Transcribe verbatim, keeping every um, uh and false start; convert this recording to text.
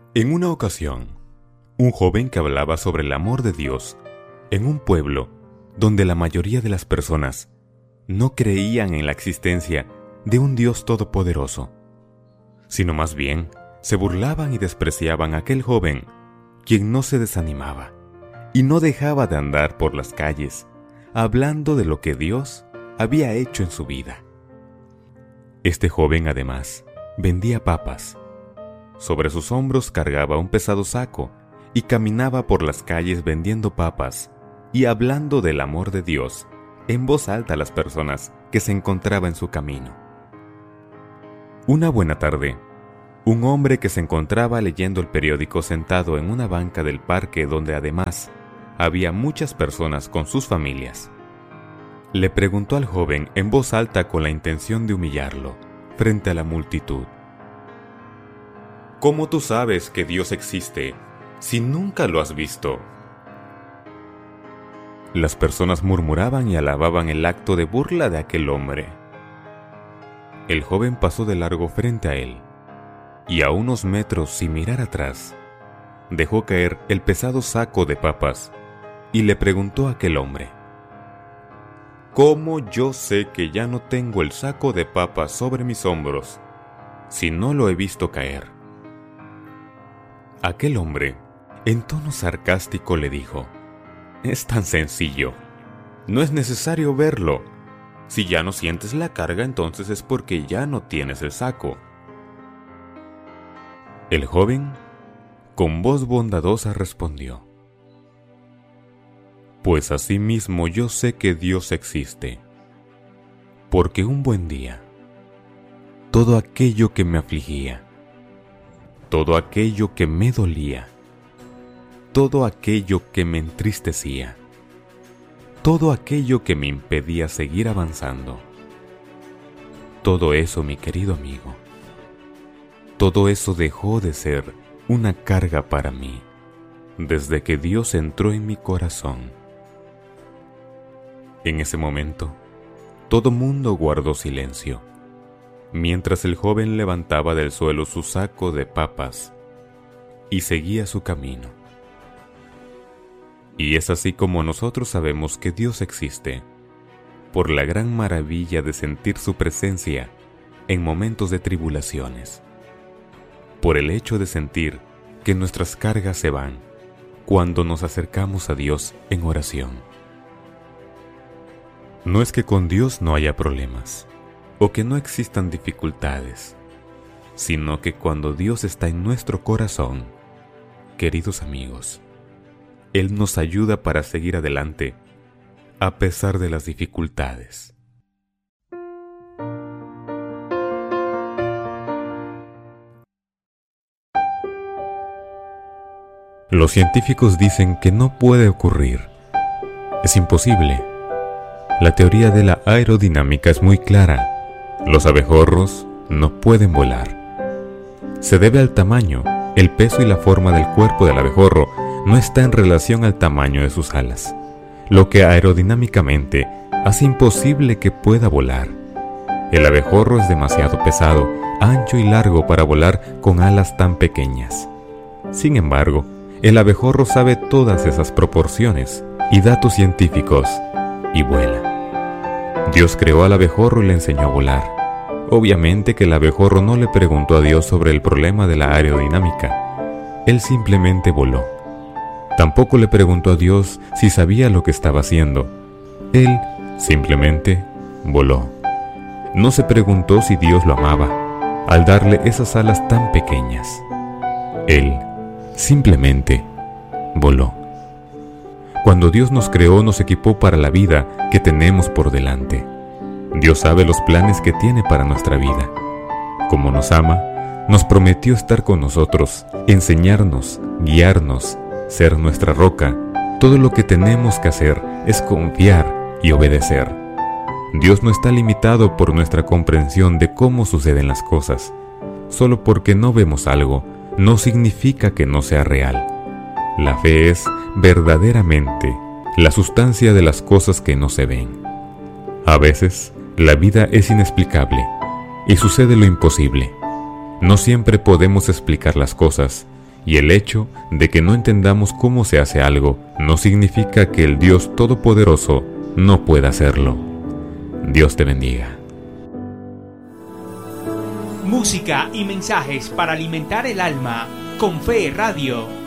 En una ocasión, un joven que hablaba sobre el amor de Dios en un pueblo donde la mayoría de las personas no creían en la existencia de un Dios todopoderoso, sino más bien se burlaban y despreciaban a aquel joven, quien no se desanimaba y no dejaba de andar por las calles hablando de lo que Dios había hecho en su vida. Este joven además vendía papas. Sobre sus hombros cargaba un pesado saco y caminaba por las calles vendiendo papas y hablando del amor de Dios en voz alta a las personas que se encontraban en su camino. Una buena tarde, un hombre que se encontraba leyendo el periódico sentado en una banca del parque donde además había muchas personas con sus familias, le preguntó al joven en voz alta con la intención de humillarlo frente a la multitud: ¿Cómo tú sabes que Dios existe si nunca lo has visto? Las personas murmuraban y alababan el acto de burla de aquel hombre. El joven pasó de largo frente a él, y a unos metros sin mirar atrás, dejó caer el pesado saco de papas y le preguntó a aquel hombre: ¿Cómo yo sé que ya no tengo el saco de papas sobre mis hombros si no lo he visto caer? Aquel hombre, en tono sarcástico, le dijo: Es tan sencillo. No es necesario verlo. Si ya no sientes la carga, entonces es porque ya no tienes el saco. El joven, con voz bondadosa, respondió: Pues asimismo yo sé que Dios existe, porque un buen día, todo aquello que me afligía, todo aquello que me dolía, todo aquello que me entristecía, todo aquello que me impedía seguir avanzando, todo eso, mi querido amigo, todo eso dejó de ser una carga para mí desde que Dios entró en mi corazón. En ese momento, todo mundo guardó silencio, mientras el joven levantaba del suelo su saco de papas y seguía su camino. Y es así como nosotros sabemos que Dios existe, por la gran maravilla de sentir su presencia en momentos de tribulaciones, por el hecho de sentir que nuestras cargas se van cuando nos acercamos a Dios en oración. No es que con Dios no haya problemas, o que no existan dificultades, sino que cuando Dios está en nuestro corazón, queridos amigos, Él nos ayuda para seguir adelante a pesar de las dificultades. Los científicos dicen que no puede ocurrir. Es imposible. La teoría de la aerodinámica es muy clara. Los abejorros no pueden volar. Se debe al tamaño, el peso y la forma del cuerpo del abejorro no está en relación al tamaño de sus alas, lo que aerodinámicamente hace imposible que pueda volar. El abejorro es demasiado pesado, ancho y largo para volar con alas tan pequeñas. Sin embargo, el abejorro sabe todas esas proporciones y datos científicos y vuela. Dios creó al abejorro y le enseñó a volar. Obviamente que el abejorro no le preguntó a Dios sobre el problema de la aerodinámica. Él simplemente voló. Tampoco le preguntó a Dios si sabía lo que estaba haciendo. Él simplemente voló. No se preguntó si Dios lo amaba al darle esas alas tan pequeñas. Él simplemente voló. Cuando Dios nos creó, nos equipó para la vida que tenemos por delante. Dios sabe los planes que tiene para nuestra vida. Como nos ama, nos prometió estar con nosotros, enseñarnos, guiarnos, ser nuestra roca. Todo lo que tenemos que hacer es confiar y obedecer. Dios no está limitado por nuestra comprensión de cómo suceden las cosas. Solo porque no vemos algo, no significa que no sea real. La fe es verdaderamente la sustancia de las cosas que no se ven. A veces, la vida es inexplicable y sucede lo imposible. No siempre podemos explicar las cosas Y el hecho de que no entendamos cómo se hace algo no significa que el Dios Todopoderoso no pueda hacerlo. Dios te bendiga. Música y mensajes para alimentar el alma con Fe Radio.